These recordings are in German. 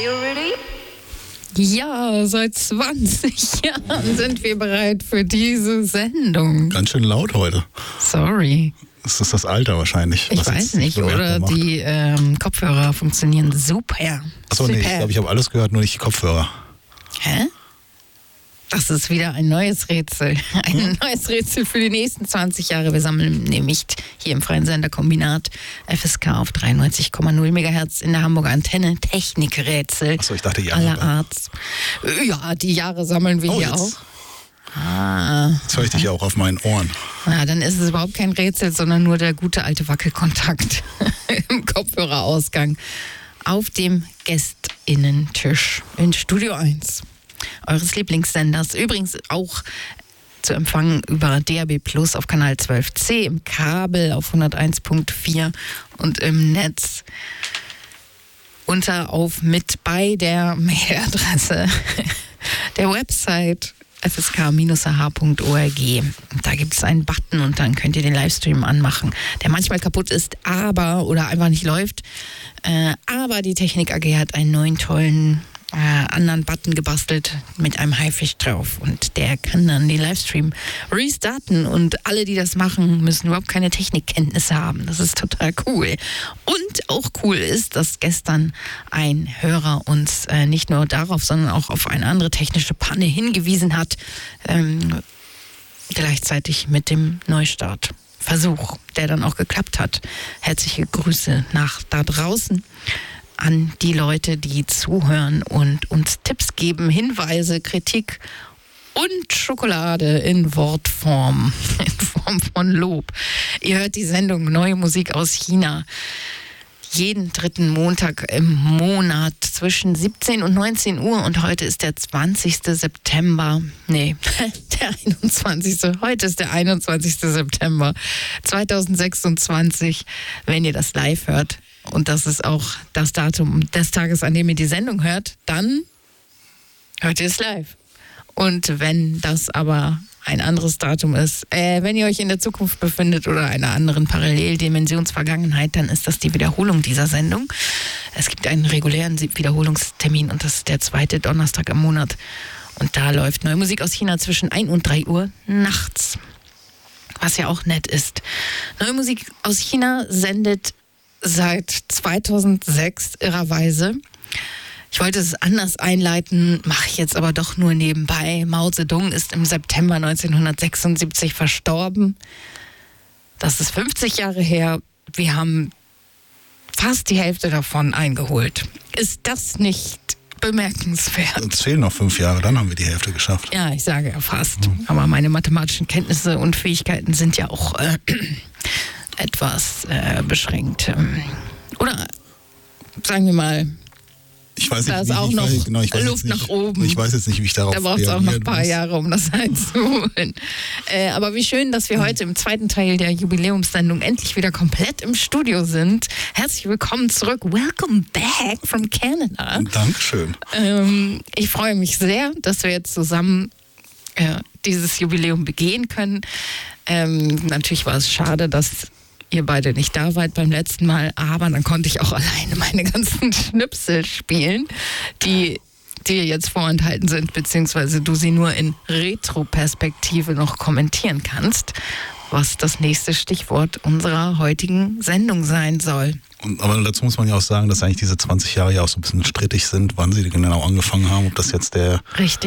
you ready? Ja, seit 20 Jahren sind wir bereit für diese Sendung. Ganz schön laut heute. Sorry. Das ist das Alter wahrscheinlich. Ich weiß nicht, oder die Kopfhörer funktionieren super. Achso, nee, ich glaube, ich habe alles gehört, nur nicht die Kopfhörer. Hä? Das ist wieder ein neues Rätsel. Ein neues Rätsel für die nächsten 20 Jahre. Wir sammeln nämlich hier im Freien Senderkombinat FSK auf 93,0 MHz in der Hamburger Antenne Technikrätsel. Achso, ich dachte Jahre. Aller Art. Ja, die Jahre sammeln wir hier auch. Jetzt höre ich dich ja auch auf meinen Ohren. Ja, dann ist es überhaupt kein Rätsel, sondern nur der gute alte Wackelkontakt im Kopfhörerausgang auf dem Gästinnentisch in Studio 1 eures Lieblingssenders. Übrigens auch zu empfangen über DAB Plus auf Kanal 12C, im Kabel auf 101.4 und im Netz mit bei der Mailadresse der Website fsk-ah.org. Da gibt es einen Button und dann könnt ihr den Livestream anmachen, der manchmal kaputt ist, oder einfach nicht läuft. Aber die Technik AG hat einen neuen tollen anderen Button gebastelt mit einem Haifisch drauf und der kann dann den Livestream restarten und alle, die das machen, müssen überhaupt keine Technikkenntnisse haben. Das ist total cool. Und auch cool ist, dass gestern ein Hörer uns nicht nur darauf, sondern auch auf eine andere technische Panne hingewiesen hat, gleichzeitig mit dem Neustartversuch, der dann auch geklappt hat. Herzliche Grüße nach da draußen an die Leute, die zuhören und uns Tipps geben, Hinweise, Kritik und Schokolade in Wortform, in Form von Lob. Ihr hört die Sendung Neue Musik aus China jeden dritten Montag im Monat zwischen 17 und 19 Uhr und heute ist der 20. September. Nee, der 21. Heute ist der 21. September 2026, wenn ihr das live hört. Und das ist auch das Datum des Tages, an dem ihr die Sendung hört, dann hört ihr es live. Und wenn das aber ein anderes Datum ist, wenn ihr euch in der Zukunft befindet oder einer anderen Paralleldimensionsvergangenheit, dann ist das die Wiederholung dieser Sendung. Es gibt einen regulären Wiederholungstermin und das ist der 2. Donnerstag im Monat. Und da läuft Neue Musik aus China zwischen 1 und 3 Uhr nachts. Was ja auch nett ist. Neue Musik aus China sendet seit 2006 irrerweise. Ich wollte es anders einleiten, mache ich jetzt aber doch nur nebenbei. Mao Zedong ist im September 1976 verstorben. Das ist 50 Jahre her. Wir haben fast die Hälfte davon eingeholt. Ist das nicht bemerkenswert? Uns fehlen noch 5 Jahre, dann haben wir die Hälfte geschafft. Ja, ich sage ja fast. Aber meine mathematischen Kenntnisse und Fähigkeiten sind ja auch etwas beschränkt. Oder sagen wir mal, ich weiß nicht, da ist auch noch Luft nach oben. Ich weiß jetzt nicht, wie ich darauf reagieren muss. Da braucht es auch noch ein paar Jahre, um das einzuholen. Aber wie schön, dass wir heute im zweiten Teil der Jubiläumssendung endlich wieder komplett im Studio sind. Herzlich willkommen zurück. Welcome back from Canada. Dankeschön. Ich freue mich sehr, dass wir jetzt zusammen dieses Jubiläum begehen können. Natürlich war es schade, dass ihr beide nicht da wart beim letzten Mal, aber dann konnte ich auch alleine meine ganzen Schnipsel spielen, die dir jetzt vorenthalten sind, beziehungsweise du sie nur in Retro-Perspektive noch kommentieren kannst, was das nächste Stichwort unserer heutigen Sendung sein soll. Aber dazu muss man ja auch sagen, dass eigentlich diese 20 Jahre ja auch so ein bisschen strittig sind, wann sie genau angefangen haben, ob das jetzt der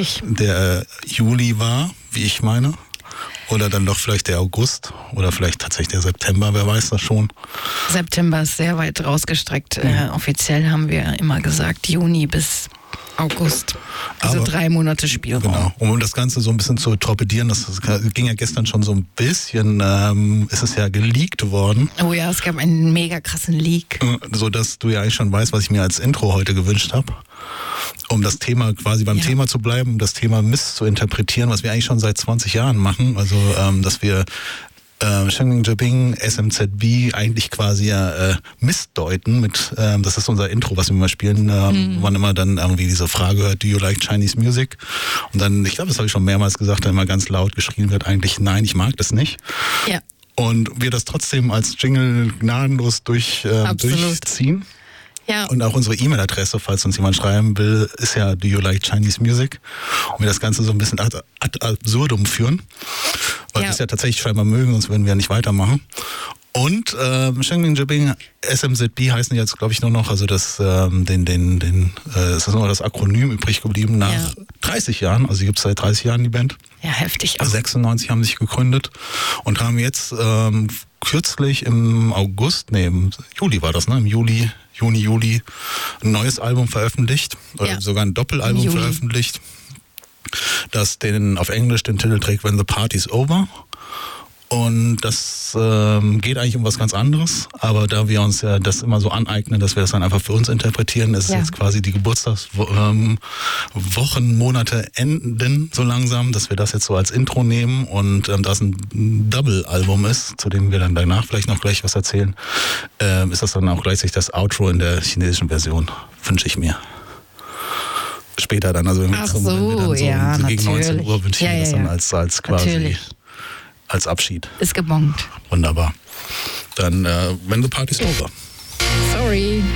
Juli war, wie ich meine. Oder dann doch vielleicht der August oder vielleicht tatsächlich der September, wer weiß das schon. September ist sehr weit rausgestreckt. Offiziell haben wir immer gesagt Juni bis August. Also 3 Monate Spielraum. Genau, um das Ganze so ein bisschen zu torpedieren, das ging ja gestern schon so ein bisschen, ist es ja geleakt worden. Oh ja, es gab einen mega krassen Leak. Sodass du ja eigentlich schon weißt, was ich mir als Intro heute gewünscht habe. Um das Thema quasi beim Thema zu bleiben, um das Thema Mist zu interpretieren, was wir eigentlich schon seit 20 Jahren machen. Also, dass wir Sheng Jibing, SMZB eigentlich quasi missdeuten mit, das ist unser Intro, was wir mal spielen, wo man immer dann irgendwie diese Frage hört, do you like Chinese music? Und dann, ich glaube, das habe ich schon mehrmals gesagt, dann immer ganz laut geschrien wird, eigentlich nein, ich mag das nicht. Ja. Und wir das trotzdem als Jingle gnadenlos durchziehen. Ja. Und auch unsere E-Mail-Adresse, falls uns jemand schreiben will, ist ja Do You Like Chinese Music? Und wir das Ganze so ein bisschen ad absurdum führen. Weil wir es ja tatsächlich scheinbar mögen, sonst würden wir ja nicht weitermachen. Und Shengming Jibing SMZB heißen die jetzt, glaube ich, nur noch, also das, es ist nur das Akronym übrig geblieben nach 30 Jahren. Also die gibt es seit 30 Jahren, die Band. Ja, heftig auch. 96 haben sich gegründet und haben jetzt kürzlich im Juli war das, ne? Im Juni, Juli ein neues Album veröffentlicht. Oder sogar ein Doppelalbum veröffentlicht, das auf Englisch den Titel trägt When the Party's Over. Und das geht eigentlich um was ganz anderes, aber da wir uns ja das immer so aneignen, dass wir das dann einfach für uns interpretieren, ist jetzt quasi die Geburtstagswochen, Monate enden so langsam, dass wir das jetzt so als Intro nehmen und da es ein Double-Album ist, zu dem wir dann danach vielleicht noch gleich was erzählen, ist das dann auch gleichzeitig das Outro in der chinesischen Version, wünsche ich mir. Später dann, also wenn wir dann so gegen 19 Uhr wünsche ich mir das dann als quasi... Natürlich. Als Abschied. Ist gebongt. Wunderbar. Dann, when the party's over. Sorry.